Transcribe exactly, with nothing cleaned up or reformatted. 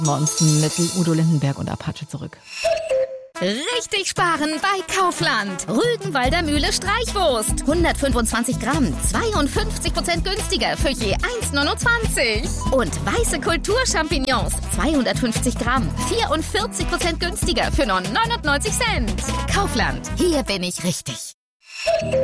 Monsten mit Udo Lindenberg und Apache zurück. Richtig sparen bei Kaufland. Rügenwalder Mühle Streichwurst. hundertfünfundzwanzig Gramm, zweiundfünfzig Prozent günstiger für je eins neunundzwanzig. Und weiße Kulturchampignons, zweihundertfünfzig Gramm, vierundvierzig Prozent günstiger für nur neunundneunzig Cent. Kaufland, hier bin ich richtig.